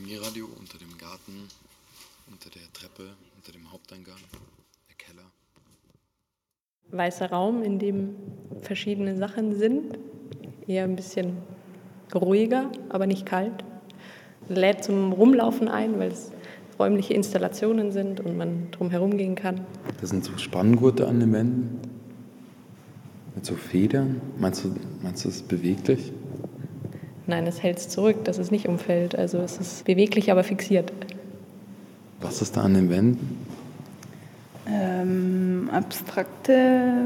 Chemieradio unter dem Garten, unter der Treppe, unter dem Haupteingang, der Keller. Weißer Raum, in dem verschiedene Sachen sind. Eher ein bisschen ruhiger, aber nicht kalt. Lädt zum Rumlaufen ein, weil es räumliche Installationen sind und man drum herum gehen kann. Das sind so Spanngurte an den Wänden mit so Federn. Meinst du, es ist beweglich? Nein, es hält es zurück, dass es nicht umfällt. Also es ist beweglich, aber fixiert. Was ist da an den Wänden? Abstrakte